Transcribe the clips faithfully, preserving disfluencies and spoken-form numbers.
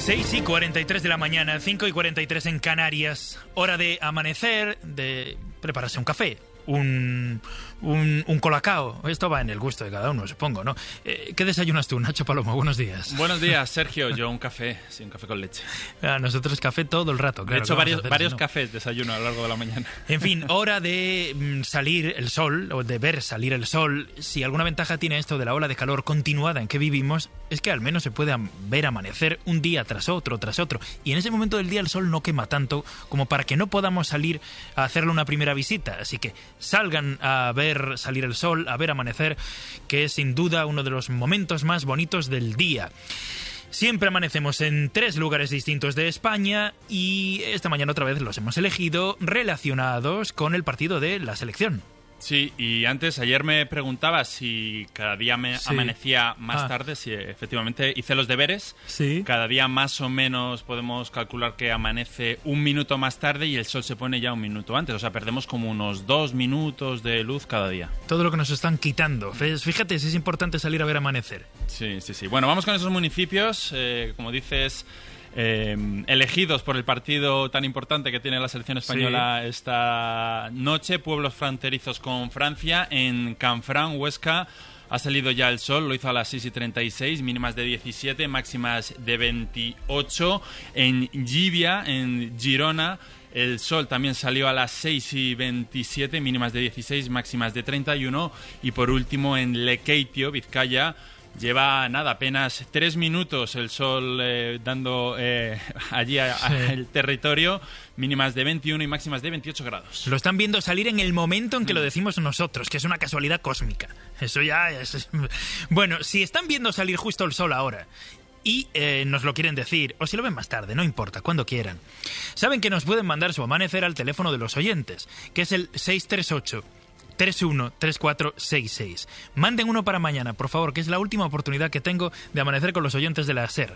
seis y cuarenta y tres de la mañana, cinco y cuarenta y tres en Canarias. Hora de amanecer, de prepararse un café, un, un, un colacao. Esto va en el gusto de cada uno, supongo, ¿no? Eh, ¿Qué desayunas tú, Nacho Palomo? Buenos días. Buenos días, Sergio. Yo un café, sí, un café con leche. A nosotros café todo el rato, claro. De hecho, varios, hacer, varios ¿no? cafés desayuno a lo largo de la mañana. En fin, hora de mm, salir el sol, o de ver salir el sol. Si alguna ventaja tiene esto de la ola de calor continuada en que vivimos, es que al menos se puede ver amanecer un día tras otro, tras otro. Y en ese momento del día el sol no quema tanto como para que no podamos salir a hacerle una primera visita. Así que salgan a ver salir el sol, a ver amanecer, que es sin duda uno de los momentos más bonitos del día. Siempre amanecemos en tres lugares distintos de España y esta mañana otra vez los hemos elegido relacionados con el partido de la selección. Sí, y antes, ayer me preguntaba si cada día me Sí. amanecía más Ah. tarde, si efectivamente hice los deberes. Sí. Cada día más o menos podemos calcular que amanece un minuto más tarde y el sol se pone ya un minuto antes. O sea, perdemos como unos dos minutos de luz cada día. Todo lo que nos están quitando. Fíjate si es importante salir a ver amanecer. Sí, sí, sí. Bueno, vamos con esos municipios, eh, como dices, eh, elegidos por el partido tan importante que tiene la selección española Sí. esta noche, pueblos fronterizos con Francia. En Canfranc, Huesca, ha salido ya el sol, lo hizo a las seis y treinta y seis, mínimas de diecisiete, máximas de veintiocho. En Llívia, en Girona, el sol también salió a las seis y veintisiete, mínimas de dieciséis, máximas de treinta y uno. Y por último, en Lekeitio, Vizcaya, lleva nada, apenas tres minutos el sol eh, dando eh, allí a- a- Sí. el territorio, mínimas de veintiuno y máximas de veintiocho grados. Lo están viendo salir en el momento en que lo decimos nosotros, que es una casualidad cósmica. Eso ya es... Bueno, si están viendo salir justo el sol ahora y eh, nos lo quieren decir, o si lo ven más tarde, no importa, cuando quieran, saben que nos pueden mandar su amanecer al teléfono de los oyentes, que es el seis tres ocho, tres uno tres cuatro seis seis. Manden uno para mañana, por favor, que es la última oportunidad que tengo de amanecer con los oyentes de la SER.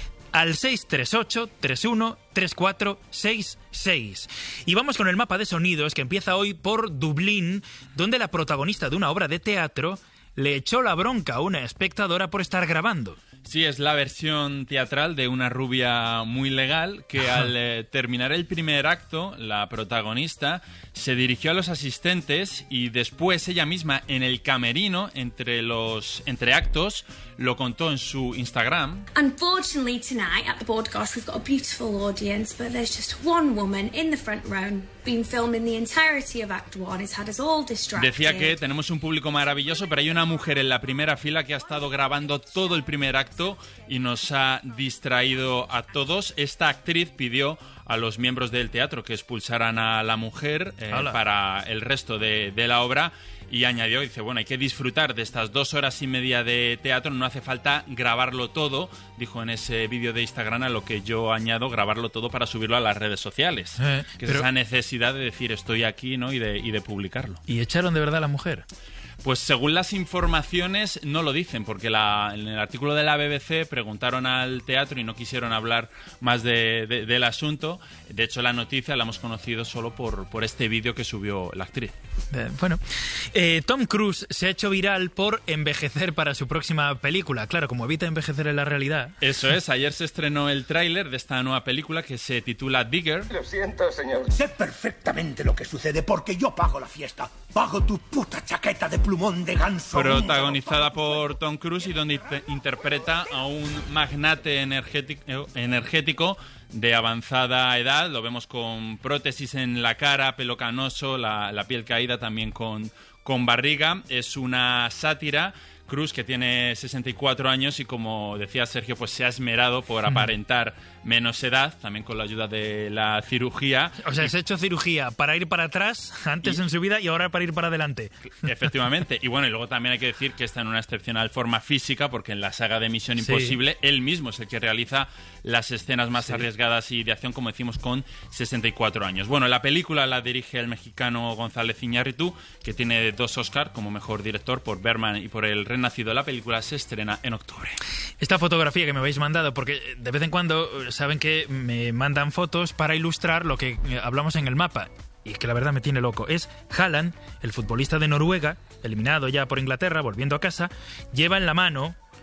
Al seis tres ocho, tres uno tres cuatro seis seis. Y vamos con el mapa de sonidos que empieza hoy por Dublín, donde la protagonista de una obra de teatro le echó la bronca a una espectadora por estar grabando. Sí, es la versión teatral de una rubia muy legal que al eh, terminar el primer acto, la protagonista se dirigió a los asistentes y después ella misma en el camerino, entre los entre actos, lo contó en su Instagram. Unfortunately, tonight at the broadcast, we've got a beautiful audience, but there's just one woman in the front row, been filming the entirety of Act One. It's had us all distracted. Decía que tenemos un público maravilloso, pero hay una mujer en la primera fila que ha estado grabando todo el primer acto y nos ha distraído a todos. Esta actriz pidió a los miembros del teatro que expulsaran a la mujer eh, para el resto de, de la obra, y añadió, dice, bueno, hay que disfrutar de estas dos horas y media de teatro, no hace falta grabarlo todo, dijo en ese vídeo de Instagram, a lo que yo añado grabarlo todo para subirlo a las redes sociales, Eh, que pero- es esa necesidad de decir estoy aquí, ¿no? y de, y de publicarlo. ¿Y echaron de verdad a la mujer? Pues según las informaciones no lo dicen, porque la, en el artículo de la B B C preguntaron al teatro y no quisieron hablar más de, de- del asunto. De hecho, la noticia la hemos conocido solo por, por este vídeo que subió la actriz. Eh, bueno, eh, Tom Cruise se ha hecho viral por envejecer para su próxima película. Claro, como evita envejecer en la realidad. Eso es, ayer se estrenó el tráiler de esta nueva película que se titula Digger. Lo siento, señor. Sé perfectamente lo que sucede porque yo pago la fiesta. Pago tu puta chaqueta de plumón de ganso. Protagonizada por Tom Cruise y donde inter- interpreta a un magnate energético, energético de avanzada edad. Lo vemos con prótesis en la cara, pelo canoso, la, la piel caída, también con, con barriga. Es una sátira. Cruise, que tiene sesenta y cuatro años y, como decía Sergio, pues se ha esmerado por aparentar menos edad, también con la ayuda de la cirugía. O sea, se ha hecho cirugía para ir para atrás antes Y- en su vida y ahora para ir para adelante. Efectivamente. Y bueno, y luego también hay que decir que está en una excepcional forma física, porque en la saga de Misión Sí. Imposible él mismo es el que realiza las escenas más Sí. arriesgadas y de acción, como decimos, con sesenta y cuatro años. Bueno, la película la dirige el mexicano González Iñárritu, que tiene dos Oscar como mejor director por Berman y por El Renacido. La película se estrena en octubre. Esta fotografía que me habéis mandado, porque de vez en cuando eh, saben que me mandan fotos para ilustrar lo que eh, hablamos en el mapa. Y que la verdad me tiene loco. Es Haaland, el futbolista de Noruega, eliminado ya por Inglaterra, volviendo a casa, lleva en la mano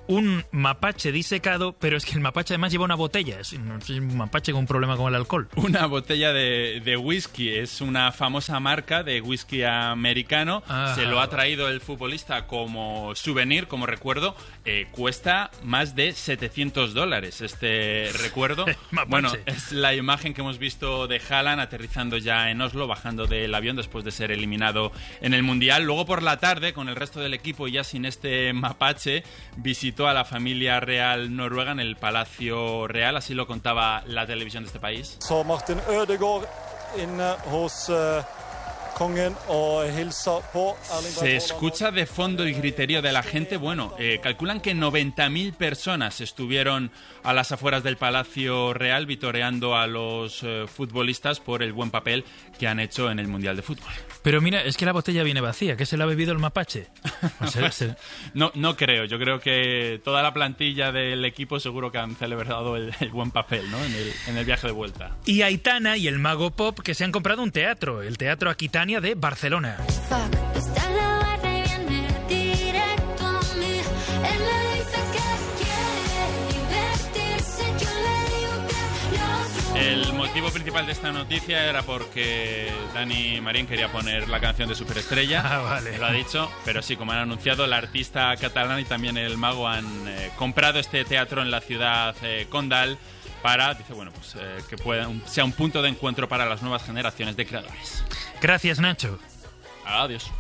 un mapache disecado, pero es que el mapache además lleva una botella. Es un mapache con un problema con el alcohol. Una botella de, de whisky. Es una famosa marca de whisky americano. Ajá. Se lo ha traído el futbolista como souvenir, como recuerdo. Eh, cuesta más de setecientos dólares este recuerdo. Bueno, es la imagen que hemos visto de Haaland aterrizando ya en Oslo, bajando del avión después de ser eliminado en el Mundial. Luego por la tarde, con el resto del equipo y ya sin este mapache, visitó a la familia real noruega en el Palacio Real. Así lo contaba la televisión de este país. Så Martin Ødegaard inne hos uh, kongen og hilsa på Erling Braut. Se escucha de fondo el griterío de la gente. Bueno, eh, calculan que noventa mil personas estuvieron a las afueras del Palacio Real vitoreando a los eh, futbolistas por el buen papel que han hecho en el Mundial de Fútbol. Pero mira, es que la botella viene vacía. ¿Qué se la ha bebido el mapache? O sea, se... no, no creo. Yo creo que toda la plantilla del equipo seguro que han celebrado el, el buen papel, ¿no? En el, en el viaje de vuelta. Y Aitana y el Mago Pop, que se han comprado un teatro, el Teatro Aquitania de Barcelona. El motivo principal de esta noticia era porque Dani Marín quería poner la canción de Superestrella. Ah, vale. Lo ha dicho, pero sí, como han anunciado, la artista catalana y también el mago han eh, comprado este teatro en la ciudad eh, condal para, dice, bueno, pues eh, que pueda, un, sea un punto de encuentro para las nuevas generaciones de creadores. Gracias, Nacho. Adiós.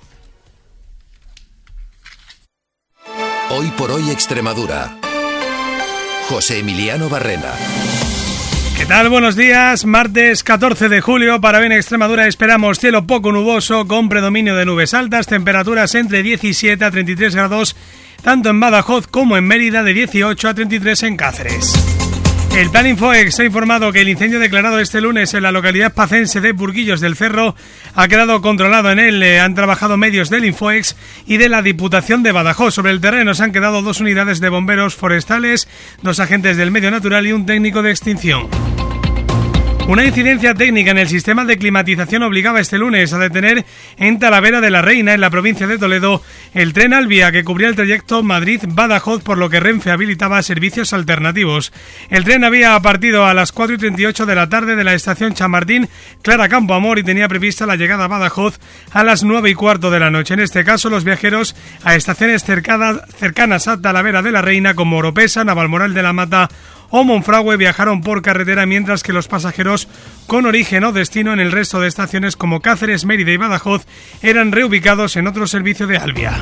Hoy por hoy Extremadura. José Emiliano Barrena. ¿Qué tal? Buenos días. Martes catorce de julio, para hoy en Extremadura esperamos cielo poco nuboso con predominio de nubes altas, temperaturas entre diecisiete a treinta y tres grados, tanto en Badajoz como en Mérida, de dieciocho a treinta y tres en Cáceres. El Plan Infoex ha informado que el incendio declarado este lunes en la localidad pacense de Burguillos del Cerro ha quedado controlado. En él eh, han trabajado medios del Infoex y de la Diputación de Badajoz. Sobre el terreno se han quedado dos unidades de bomberos forestales, dos agentes del medio natural y un técnico de extinción. Una incidencia técnica en el sistema de climatización obligaba este lunes a detener en Talavera de la Reina, en la provincia de Toledo, el tren Alvia que cubría el trayecto Madrid-Badajoz, por lo que Renfe habilitaba servicios alternativos. El tren había partido a las cuatro y treinta y ocho de la tarde de la estación Chamartín Clara Campoamor y tenía prevista la llegada a Badajoz a las nueve y cuarto de la noche. En este caso, los viajeros a estaciones cercanas, cercanas a Talavera de la Reina, como Oropesa, Navalmoral de la Mata o Monfragüe, viajaron por carretera, mientras que los pasajeros con origen o destino en el resto de estaciones como Cáceres, Mérida y Badajoz eran reubicados en otro servicio de Alvia.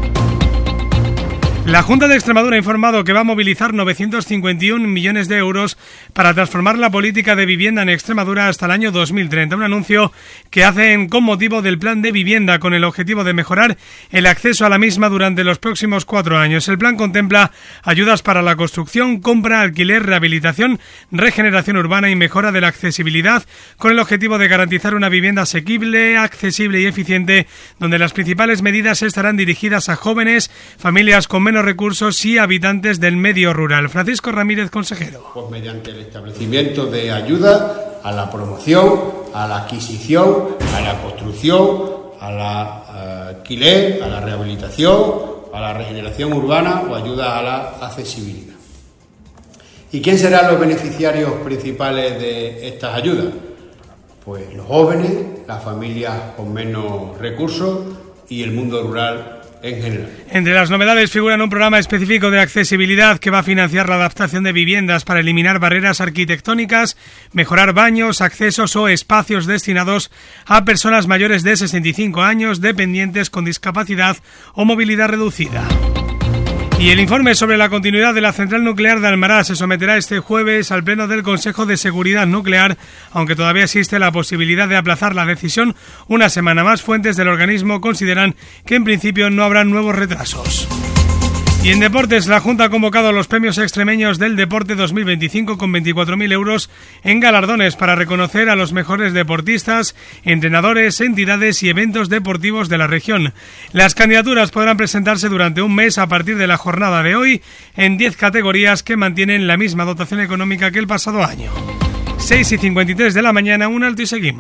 La Junta de Extremadura ha informado que va a movilizar novecientos cincuenta y un millones de euros para transformar la política de vivienda en Extremadura hasta el año dos mil treinta. Un anuncio que hacen con motivo del plan de vivienda, con el objetivo de mejorar el acceso a la misma durante los próximos cuatro años. El plan contempla ayudas para la construcción, compra, alquiler, rehabilitación, regeneración urbana y mejora de la accesibilidad, con el objetivo de garantizar una vivienda asequible, accesible y eficiente, donde las principales medidas estarán dirigidas a jóvenes, familias con menos recursos y habitantes del medio rural. Francisco Ramírez, consejero. Pues mediante el establecimiento de ayuda a la promoción, a la adquisición, a la construcción, a la uh, alquiler, a la rehabilitación, a la regeneración urbana o ayuda a la accesibilidad. ¿Y quién serán los beneficiarios principales de estas ayudas? Pues los jóvenes, las familias con menos recursos y el mundo rural en general. Entre las novedades figuran un programa específico de accesibilidad que va a financiar la adaptación de viviendas para eliminar barreras arquitectónicas, mejorar baños, accesos o espacios destinados a personas mayores de sesenta y cinco años, dependientes con discapacidad o movilidad reducida. Y el informe sobre la continuidad de la central nuclear de Almará se someterá este jueves al Pleno del Consejo de Seguridad Nuclear, aunque todavía existe la posibilidad de aplazar la decisión una semana más. Fuentes del organismo consideran que en principio no habrá nuevos retrasos. Y en deportes, la Junta ha convocado los premios extremeños del deporte dos mil veinticinco con veinticuatro mil euros en galardones para reconocer a los mejores deportistas, entrenadores, entidades y eventos deportivos de la región. Las candidaturas podrán presentarse durante un mes a partir de la jornada de hoy en diez categorías que mantienen la misma dotación económica que el pasado año. seis y cincuenta y tres de la mañana, un alto y seguimos.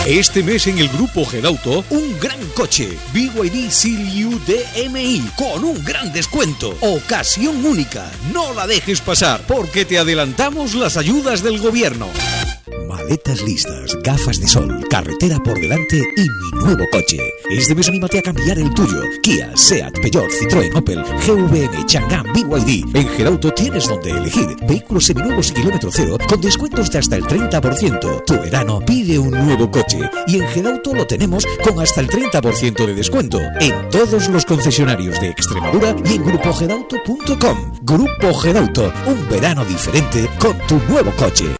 Este mes en el grupo Gedauto, un gran coche, B Y D Seal U D M I, con un gran descuento. Ocasión única, no la dejes pasar, porque te adelantamos las ayudas del gobierno. Maletas listas, gafas de sol, carretera por delante y mi nuevo coche. Este mes anímate a cambiar el tuyo. Kia, Seat, Peugeot, Citroën, Opel, G V M, Chang'an, B Y D. En Gedauto tienes donde elegir vehículos seminuevos y kilómetro cero con descuentos de hasta el treinta por ciento. Tu verano pide un nuevo coche y en Gedauto lo tenemos con hasta el treinta por ciento de descuento en todos los concesionarios de Extremadura y en grupo gedauto punto com. Grupo Gedauto, un verano diferente con tu nuevo coche.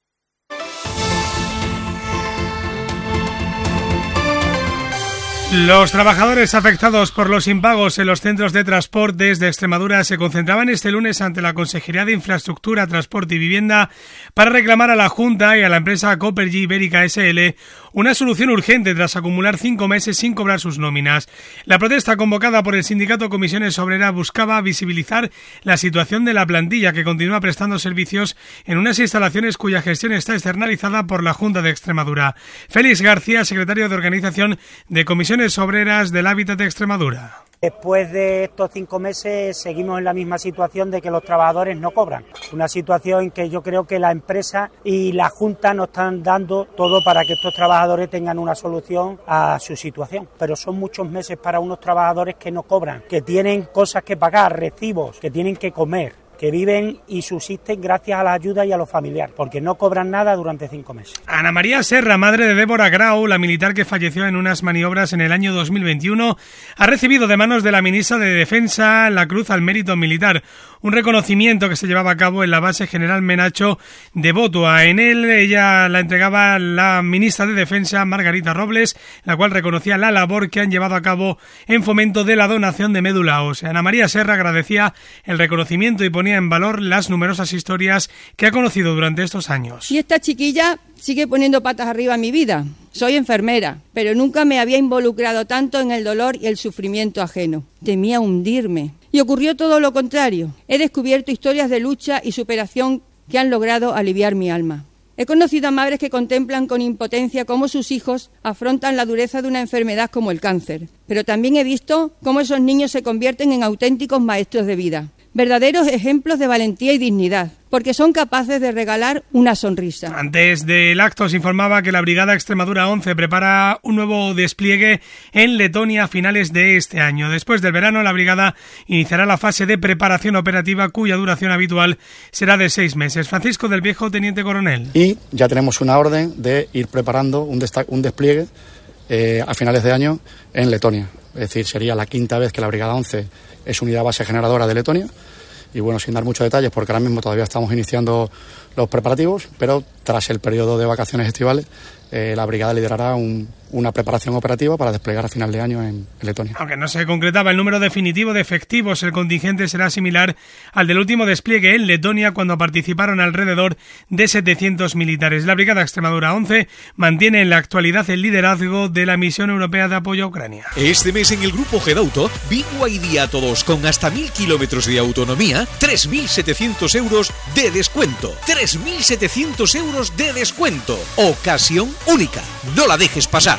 Los trabajadores afectados por los impagos en los centros de transportes de Extremadura se concentraban este lunes ante la Consejería de Infraestructura, Transporte y Vivienda para reclamar a la Junta y a la empresa Copergy Ibérica S L una solución urgente tras acumular cinco meses sin cobrar sus nóminas. La protesta convocada por el sindicato Comisiones Obreras buscaba visibilizar la situación de la plantilla que continúa prestando servicios en unas instalaciones cuya gestión está externalizada por la Junta de Extremadura. Félix García, secretario de Organización de Comisiones Obreras del Hábitat de Extremadura. Después de estos cinco meses seguimos en la misma situación de que los trabajadores no cobran. Una situación en que yo creo que la empresa y la Junta nos están dando todo para que estos trabajadores tengan una solución a su situación. Pero son muchos meses para unos trabajadores que no cobran, que tienen cosas que pagar, recibos, que tienen que comer, que viven y subsisten gracias a la ayuda y a los familiares, porque no cobran nada durante cinco meses. Ana María Serra, madre de Débora Grau, la militar que falleció en unas maniobras en el año dos mil veintiuno, ha recibido de manos de la ministra de Defensa la Cruz al Mérito Militar, un reconocimiento que se llevaba a cabo en la base General Menacho de Botua. En él ella la entregaba la ministra de Defensa, Margarita Robles, la cual reconocía la labor que han llevado a cabo en fomento de la donación de médula ósea. Ana María Serra agradecía el reconocimiento y ponía en valor las numerosas historias que ha conocido durante estos años. Y esta chiquilla sigue poniendo patas arriba en mi vida. Soy enfermera, pero nunca me había involucrado tanto en el dolor y el sufrimiento ajeno. Temía hundirme. Y ocurrió todo lo contrario. He descubierto historias de lucha y superación que han logrado aliviar mi alma. He conocido a madres que contemplan con impotencia cómo sus hijos afrontan la dureza de una enfermedad como el cáncer. Pero también he visto cómo esos niños se convierten en auténticos maestros de vida. Verdaderos ejemplos de valentía y dignidad, porque son capaces de regalar una sonrisa. Antes del acto se informaba que la Brigada Extremadura once prepara un nuevo despliegue en Letonia a finales de este año. Después del verano, la brigada iniciará la fase de preparación operativa cuya duración habitual será de seis meses. Francisco del Viejo, teniente coronel. Y ya tenemos una orden de ir preparando un, desta- un despliegue eh, a finales de año en Letonia. Es decir, sería la quinta vez que la Brigada once es unidad base generadora de Letonia. Y bueno, sin dar muchos detalles, porque ahora mismo todavía estamos iniciando los preparativos, pero tras el periodo de vacaciones estivales, eh, la brigada liderará un, una preparación operativa para desplegar a final de año en, en Letonia. Aunque no se concretaba el número definitivo de efectivos, el contingente será similar al del último despliegue en Letonia, cuando participaron alrededor de setecientos militares. La Brigada Extremadura once mantiene en la actualidad el liderazgo de la misión europea de apoyo a Ucrania. Este mes en el grupo Gedauto, B Y D a todos con hasta mil kilómetros de autonomía, tres mil setecientos euros de descuento. tres mil setecientos euros de descuento. Ocasión única. No la dejes pasar.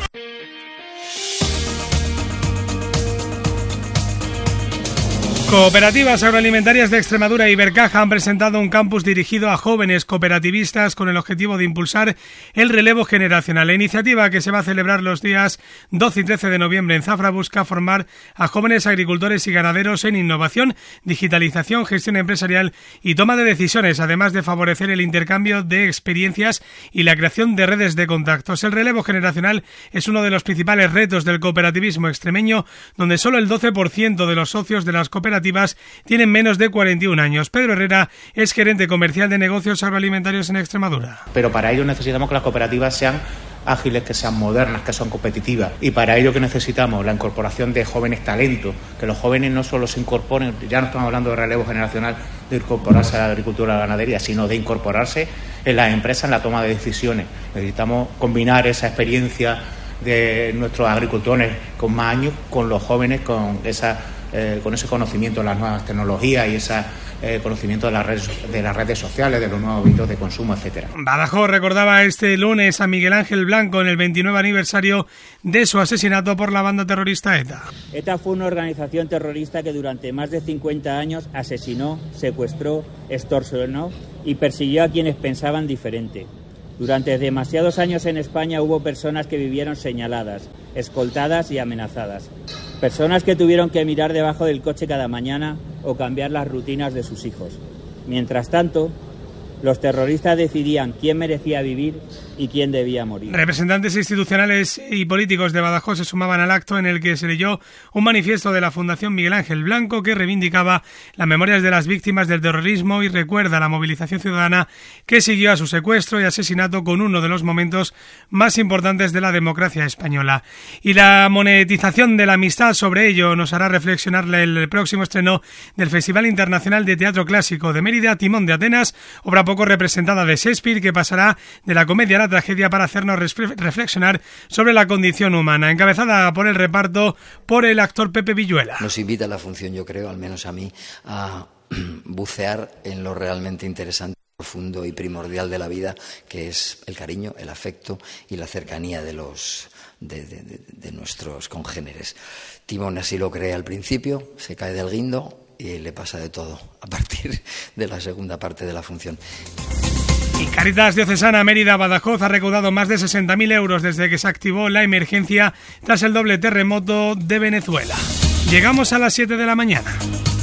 Cooperativas agroalimentarias de Extremadura y Ibercaja han presentado un campus dirigido a jóvenes cooperativistas con el objetivo de impulsar el relevo generacional. La iniciativa, que se va a celebrar los días doce y trece de noviembre en Zafra, busca formar a jóvenes agricultores y ganaderos en innovación, digitalización, gestión empresarial y toma de decisiones, además de favorecer el intercambio de experiencias y la creación de redes de contactos. El relevo generacional es uno de los principales retos del cooperativismo extremeño, donde solo el doce por ciento de los socios de las cooperativas tienen menos de cuarenta y un años. Pedro Herrera es gerente comercial de negocios agroalimentarios en Extremadura. Pero para ello necesitamos que las cooperativas sean ágiles, que sean modernas, que sean competitivas. Y para ello que necesitamos la incorporación de jóvenes talentos, que los jóvenes no solo se incorporen, ya no estamos hablando de relevo generacional, de incorporarse a la agricultura y la ganadería, sino de incorporarse en las empresas en la toma de decisiones. Necesitamos combinar esa experiencia de nuestros agricultores con más años con los jóvenes, con esa Eh, con ese conocimiento de las nuevas tecnologías y esa eh, conocimiento de las redes, de las redes sociales, de los nuevos hábitos de consumo, etcétera. Badajoz recordaba este lunes a Miguel Ángel Blanco en el veintinueve aniversario de su asesinato por la banda terrorista ETA. ETA fue una organización terrorista que durante más de cincuenta años asesinó, secuestró, extorsionó y persiguió a quienes pensaban diferente. Durante demasiados años en España hubo personas que vivieron señaladas, escoltadas y amenazadas. Personas que tuvieron que mirar debajo del coche cada mañana o cambiar las rutinas de sus hijos. Mientras tanto, los terroristas decidían quién merecía vivir y quién debía morir. Representantes institucionales y políticos de Badajoz se sumaban al acto en el que se leyó un manifiesto de la Fundación Miguel Ángel Blanco que reivindicaba las memorias de las víctimas del terrorismo y recuerda la movilización ciudadana que siguió a su secuestro y asesinato con uno de los momentos más importantes de la democracia española. Y la monetización de la amistad, sobre ello nos hará reflexionar el próximo estreno del Festival Internacional de Teatro Clásico de Mérida, Timón de Atenas, obra poco representada de Shakespeare que pasará de la comedia a la tragedia para hacernos reflexionar sobre la condición humana, encabezada por el reparto por el actor Pepe Villuela. Nos invita la función, yo creo, al menos a mí, a bucear en lo realmente interesante, profundo y primordial de la vida, que es el cariño, el afecto y la cercanía de los de, de, de, de nuestros congéneres. Timón así lo cree al principio, se cae del guindo y le pasa de todo a partir de la segunda parte de la función. Y Cáritas Diocesana Mérida Badajoz ha recaudado más de sesenta mil euros desde que se activó la emergencia tras el doble terremoto de Venezuela. Llegamos a las siete de la mañana.